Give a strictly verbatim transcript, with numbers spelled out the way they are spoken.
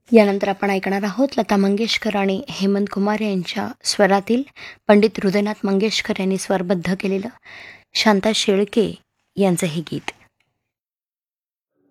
यानंतर आपण ऐकणार आहोत लता मंगेशकर आणि हेमंत कुमार यांच्या स्वरातील पंडित हृदयनाथ मंगेशकर यांनी स्वरबद्ध केलेलं शांता शेळके यांचं हे गीत.